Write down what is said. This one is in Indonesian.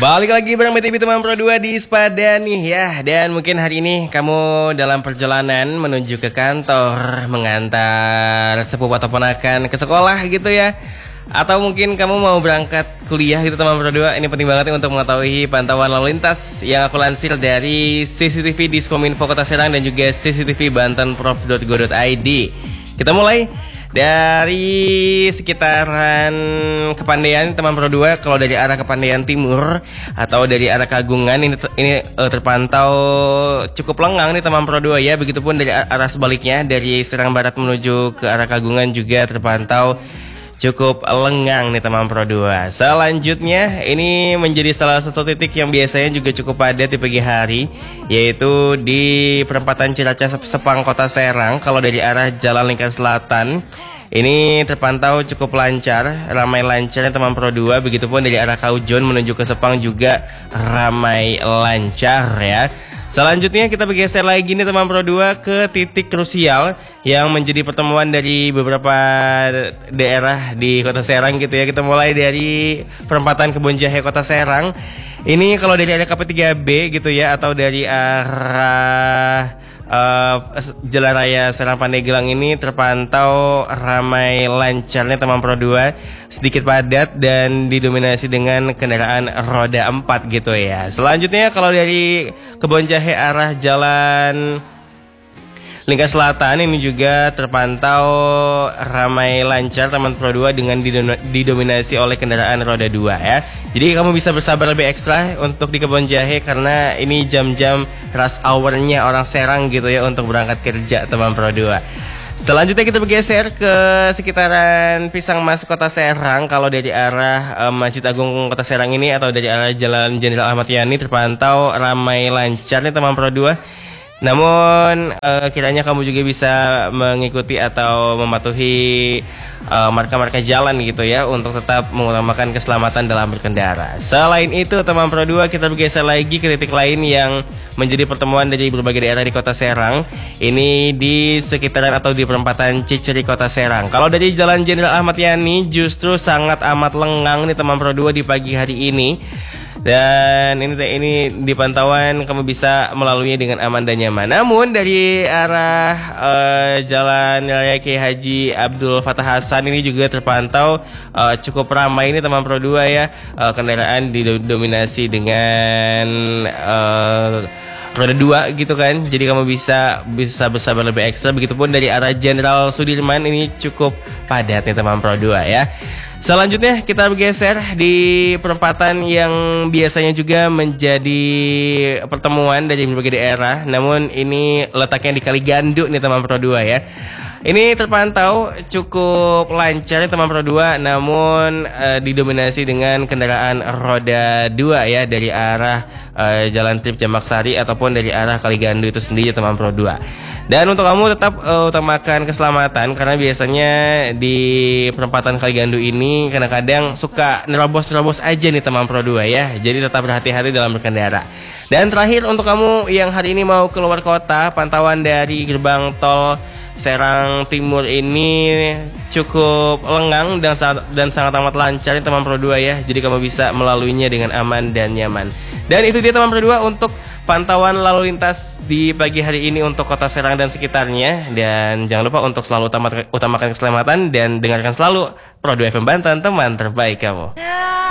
Balik lagi bareng BTV Teman Pro 2 di Spada nih ya. Dan mungkin hari ini kamu dalam perjalanan menuju ke kantor, mengantar sepupu atau ponakan ke sekolah gitu ya. Atau mungkin kamu mau berangkat kuliah gitu Teman Pro 2. Ini penting banget nih untuk mengetahui pantauan lalu lintas yang aku lansir dari CCTV Diskominfo Kota Serang dan juga CCTV bantenprof.go.id. Kita mulai dari sekitaran Kepandaian Teman Pro 2. Kalau dari arah Kepandaian Timur atau dari arah Kagungan ini terpantau cukup lengang nih Teman Pro 2 ya. Begitupun dari arah sebaliknya dari Serang Barat menuju ke arah Kagungan juga terpantau cukup lengang nih Teman Pro 2. Selanjutnya ini menjadi salah satu titik yang biasanya juga cukup padat di pagi hari, yaitu di perempatan Ciracas Sepang Kota Serang. Kalau dari arah Jalan Lingkar Selatan ini terpantau cukup lancar, ramai lancarnya Teman Pro 2. Begitupun dari arah Kaujon menuju ke Sepang juga ramai lancar ya. Selanjutnya kita bergeser lagi nih Teman Pro 2 ke titik krusial yang menjadi pertemuan dari beberapa daerah di Kota Serang gitu ya. Kita mulai dari perempatan Kebon Jahe Kota Serang. Ini kalau dari arah KP3B gitu ya, atau dari arah Jalan Raya Serang Pandeglang ini terpantau ramai lancarnya Teman Pro 2, sedikit padat dan didominasi dengan kendaraan roda 4 gitu ya. Selanjutnya kalau dari Kebon Jahe arah Jalan Lingkar Selatan ini juga terpantau ramai lancar Teman Pro 2 dengan didominasi oleh kendaraan roda 2 ya. Jadi kamu bisa bersabar lebih ekstra untuk di Kebon Jahe karena ini jam-jam rush hour-nya orang Serang gitu ya untuk berangkat kerja Teman Pro 2. Selanjutnya kita bergeser ke sekitaran Pisang Mas Kota Serang. Kalau dari arah Masjid Agung Kota Serang ini atau dari arah Jalan Jenderal Ahmad Yani terpantau ramai lancar nih Teman Pro 2. Namun kiranya kamu juga bisa mengikuti atau mematuhi marka-marka jalan gitu ya untuk tetap mengutamakan keselamatan dalam berkendara. Selain itu Teman Pro 2 kita bergeser lagi ke titik lain yang menjadi pertemuan dari berbagai daerah di Kota Serang. Ini di sekitaran atau di perempatan Ciceri Kota Serang. Kalau dari Jalan Jenderal Ahmad Yani justru sangat amat lengang nih Teman Pro 2 di pagi hari ini. Dan ini di pantauan kamu bisa melaluinya dengan aman dan nyaman. Namun dari arah Jalan Raya Kiai Haji Abdul Fatah Hasan ini juga terpantau cukup ramai ini Teman Pro 2 ya. Kendaraan didominasi dengan roda 2 gitu kan. Jadi kamu bisa bersabar lebih ekstra. Begitupun dari arah Jenderal Sudirman ini cukup padat nih Teman Pro 2 ya. Selanjutnya kita bergeser di perempatan yang biasanya juga menjadi pertemuan dari berbagai daerah. Namun ini letaknya di Kaligandu nih Teman Pro 2 ya. Ini terpantau cukup lancar Teman Pro 2, namun didominasi dengan kendaraan roda 2 ya dari arah Jalan Trip Jamak Sari ataupun dari arah Kaligandu itu sendiri Teman Pro 2. Dan untuk kamu tetap utamakan keselamatan karena biasanya di perempatan Kaligandu ini kadang-kadang suka nerobos-nerobos aja nih Teman Pro 2 ya. Jadi tetap berhati-hati dalam berkendara. Dan terakhir untuk kamu yang hari ini mau keluar kota, pantauan dari gerbang tol Serang Timur ini cukup lengang dan sangat amat lancar Teman Pro 2 ya. Jadi kamu bisa melaluinya dengan aman dan nyaman. Dan itu dia Teman Pro 2 untuk pantauan lalu lintas di pagi hari ini untuk Kota Serang dan sekitarnya. Dan jangan lupa untuk selalu utamakan keselamatan dan dengarkan selalu Pro 2 FM Banten, teman terbaik kamu.